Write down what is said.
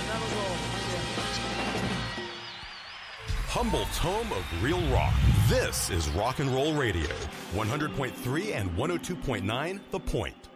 Humboldt's home of real rock. This is Rock and Roll Radio. 100.3 and 102.9 The Point.